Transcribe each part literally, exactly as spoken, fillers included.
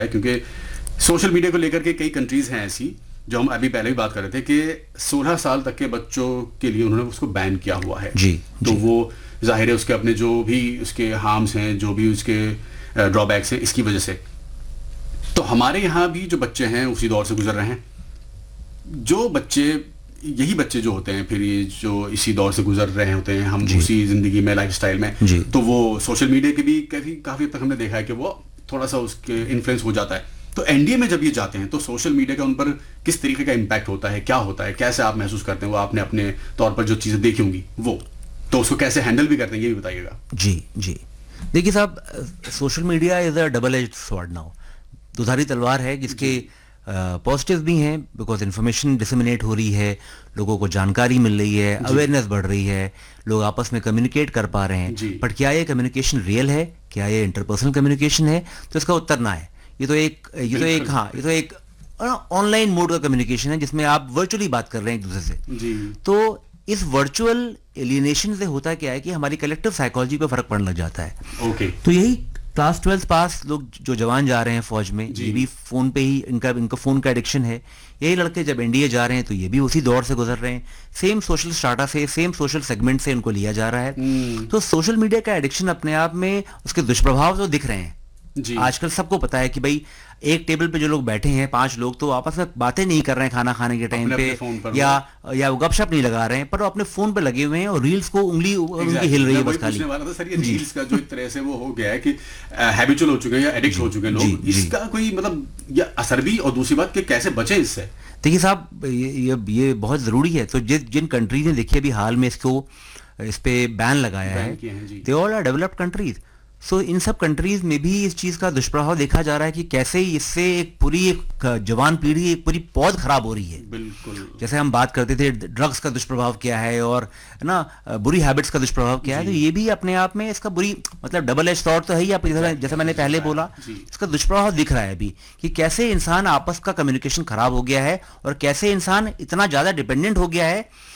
क्योंकि social media को लेकर के कई कंट्रीज हैं ऐसी, जो हम अभी पहले भी बात कर रहे थे कि सोलह साल तक के बच्चों के लिए उन्होंने उसको बैन किया हुआ है। जी, तो जी. वो जाहिर है उसके अपने जो भी उसके हार्म्स हैं, जो भी उसके ड्रॉबैक्स हैं, इसकी वजह से। तो हमारे यहाँ भी जो बच्चे हैं उसी दौर से गुजर रहे हैं। जो बच्चे, यही बच्चे जो होते हैं फिर ये जो इसी दौर से गुजर रहे होते हैं, हम उसी जिंदगी में, लाइफ स्टाइल में, तो वो सोशल मीडिया के भी काफी काफी तक हमने देखा है कि वो थोड़ा सा उसके इन्फ्लुएंस हो जाता है। तो एनडीए में जब ये जाते हैं तो सोशल मीडिया का उन पर किस तरीके का इम्पैक्ट होता है, क्या होता है, कैसे आप महसूस करते हैं? वो आपने अपने तौर पर जो चीजें देखी होंगी वो, तो उसको कैसे हैंडल भी करते हैं, ये भी बताइएगा। जी जी देखिए साहब, social media is a double edged sword now, दुधारी तलवार है जिसके पॉजिटिव uh, भी हैं, बिकॉज इन्फॉर्मेशन डिसमिनेट हो रही है, लोगों को जानकारी मिल रही है, अवेयरनेस बढ़ रही है, लोग आपस में कम्युनिकेट कर पा रहे हैं। बट क्या ये कम्युनिकेशन रियल है, क्या ये इंटरपर्सनल कम्युनिकेशन है? तो इसका उत्तर ना है। ये तो एक ये तो एक हाँ ये तो एक ऑनलाइन मोड का कम्युनिकेशन है जिसमें आप वर्चुअली बात कर रहे हैं एक दूसरे से। जी। तो इस वर्चुअल एलिनेशन से होता क्या है कि हमारी कलेक्टिव साइकोलॉजी पे फर्क पड़ने लग जाता है। ओके। तो यही क्लास ट्वेल्थ पास लोग जो जवान जा रहे हैं फौज में, ये भी फोन पे ही इनका इनका फोन का एडिक्शन है। यही लड़के जब एनडीए जा रहे हैं तो ये भी उसी दौर से गुजर रहे हैं, सेम सोशल स्टाटा से, सेम सोशल सेगमेंट से इनको लिया जा रहा है। तो सोशल मीडिया का एडिक्शन अपने आप में उसके दुष्प्रभाव तो दिख रहे हैं। जी। आजकल सबको पता है कि भाई एक टेबल पे जो लोग बैठे हैं, पांच लोग, तो आपस में बातें नहीं कर रहे हैं खाना खाने के टाइम पे, या या वो गपशप नहीं लगा रहे हैं, पर वो अपने फोन पे लगे हुए हैं और रील्स को उंगली उनकी हिल रही है बस खाली। सर ये रील्स का जो एक तरह से वो हो गया है कि हैबिचुअल हो चुके हैं या एडिक्ट हो चुके हैं लोग, इसका कोई मतलब या असर भी, और दूसरी बात कि कैसे बचे इससे? देखिए साहब, ये ये ये बहुत जरूरी है। तो जिन कंट्रीज ने देखिए अभी हाल में इसको इस पे बैन लगाया है, they all are developed countries. So so, इन सब कंट्रीज में भी इस चीज का दुष्प्रभाव देखा जा रहा है कि कैसे इससे एक पूरी एक जवान पीढ़ी, एक पूरी पौध खराब हो रही है। बिल्कुल। जैसे हम बात करते थे ड्रग्स का दुष्प्रभाव क्या है और ना बुरी हैबिट्स का दुष्प्रभाव क्या है, तो ये भी अपने आप में इसका बुरी मतलब डबल एज सॉर्ड तो है ही। आप जैसे मैंने पहले बोला, इसका दुष्प्रभाव दिख रहा है अभी कि कैसे इंसान आपस का कम्युनिकेशन खराब हो गया है और कैसे इंसान इतना ज्यादा डिपेंडेंट हो गया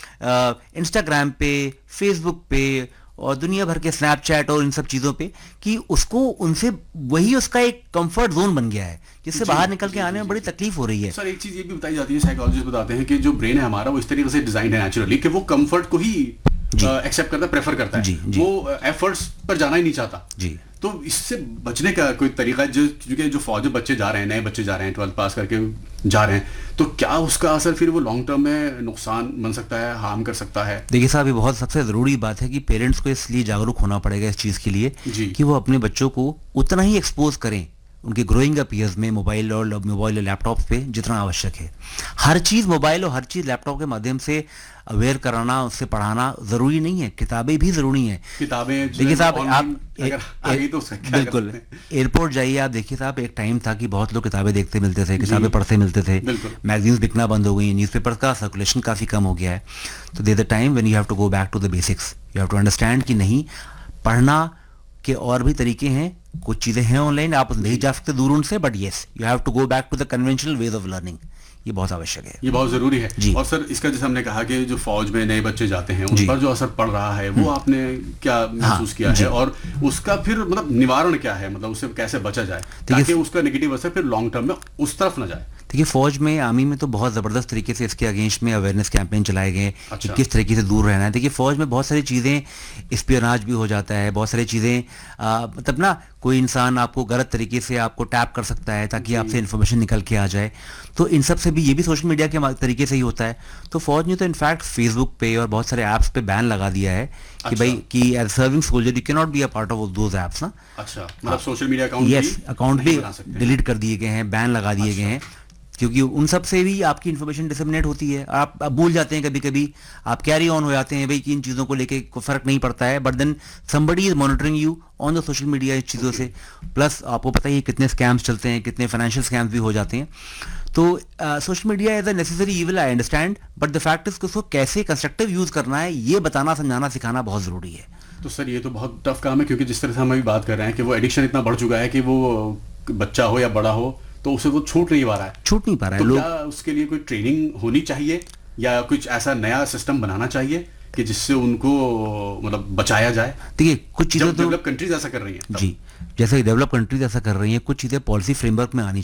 है इंस्टाग्राम पे, फेसबुक पे और दुनिया भर के स्नैपचैट और इन सब चीजों पे, कि उसको उनसे वही उसका एक कंफर्ट जोन बन गया है जिससे बाहर निकल के आने में बड़ी तकलीफ हो रही है। सर एक चीज ये भी बताई जाती है, साइकोलॉजिस्ट बताते हैं कि जो ब्रेन है हमारा वो इस तरीके से डिजाइन है नेचुरली कि वो कंफर्ट को ही एक्सेप्ट करता है, प्रेफर करता है। जी, जी. वो एफर्ट्स पर जाना ही नहीं चाहता। जी। तो इससे बचने का कोई तरीका, जो क्योंकि जो फौज बच्चे जा रहे हैं, नए बच्चे जा रहे हैं, ट्वेल्थ पास करके जा रहे हैं, तो क्या उसका असर फिर वो लॉन्ग टर्म में नुकसान बन सकता है, हार्म कर सकता है? देखिए साहब, ये बहुत सबसे ज़रूरी बात है कि पेरेंट्स को इसलिए जागरूक होना पड़ेगा इस चीज़ के लिए कि वो अपने बच्चों को उतना ही एक्सपोज करें उनके ग्रोइंग अप ईयर्स में मोबाइल और मोबाइल और लैपटॉप पे जितना आवश्यक है। हर चीज़ मोबाइल और हर चीज़ लैपटॉप के माध्यम से अवेयर कराना, उससे पढ़ाना ज़रूरी नहीं है। किताबें भी ज़रूरी हैं। किताबें देखिए साहब, आप तो बिल्कुल एयरपोर्ट जाइए, आप देखिए साहब, एक टाइम था कि बहुत लोग किताबें देखते मिलते थे, किताबें पढ़ते मिलते थे, मैगजीन्स बिकना बंद हो गई, न्यूज़पेपर का सर्कुलेशन काफ़ी कम हो गया है। तो there the time when you have to go back to the basics, you have to understand कि नहीं, पढ़ना के और भी तरीके हैं, कुछ चीज़ें हैं ऑनलाइन, आप नहीं जा सकते दूर उनसे, but yes you have to go back to the conventional ways of learning. ये बहुत आवश्यक है, ये बहुत जरूरी है जी। और सर इसका जैसे हमने कहा कि जो फौज में नए बच्चे जाते हैं उन पर जो असर पड़ रहा है वो आपने क्या महसूस किया है, और उसका फिर मतलब निवारण क्या है, मतलब उससे कैसे बचा जाए ताकि उसका नेगेटिव असर फिर लॉन्ग टर्म में उस तरफ न जाए? देखिए फौज में, आर्मी में तो बहुत ज़बरदस्त तरीके से इसके अगेंस्ट में अवेयरनेस कैंपेन चलाए गए कि किस तरीके से दूर रहना है। देखिए फौज में बहुत सारी चीज़ें, स्पियोनाज भी हो जाता है, बहुत सारी चीज़ें, मतलब ना कोई इंसान आपको गलत तरीके से आपको टैप कर सकता है ताकि आपसे इन्फॉर्मेशन निकल के आ जाए। तो इन सब से भी, ये भी सोशल मीडिया के तरीके से ही होता है। तो फौज ने तो इनफैक्ट फेसबुक पे और बहुत सारे ऐप्स पे बैन लगा दिया है कि अच्छा। भाई कि as serving soldier you can not be a part of those apps ना। अच्छा, मतलब social media account yes account भी डिलीट कर दिए गए हैं, बैन लगा दिए गए हैं, क्योंकि उन सब से भी आपकी इन्फॉर्मेशन डिसमिनेट होती है। आप, आप भूल जाते हैं कभी कभी, आप कैरी ऑन हो जाते हैं भाई कि इन चीज़ों को लेके कोई फर्क नहीं पड़ता है, but then somebody is monitoring you on the social media इस चीज़ों से। प्लस आपको पता ही कितने स्कैम्स चलते हैं, कितने फाइनेंशियल स्कैम्स भी हो जाते हैं। तो social media is a necessary evil, I understand, but the fact is कि उसको कैसे कंस्ट्रक्टिव यूज करना है, ये बताना, समझाना, सिखाना बहुत ज़रूरी है। तो सर ये तो बहुत टफ काम है, क्योंकि जिस तरह से हम अभी बात कर रहे हैं कि वो एडिक्शन इतना बढ़ चुका है कि वो बच्चा हो या बड़ा हो तो उसे वो छूट नहीं पा रहा है छूट नहीं पा रहा है तो लोग। क्या उसके लिए कोई ट्रेनिंग होनी चाहिए या कुछ ऐसा नया सिस्टम बनाना चाहिए कि जिससे उनको मतलब बचाया जाए? देखिए कुछ चीज़ें जब तो डेवलप कंट्रीज ऐसा कर रही हैं तब। जी, जैसे डेवलप कंट्रीज ऐसा कर रही हैं, कुछ चीज़ें पॉलिसी फ्रेमवर्क में आनी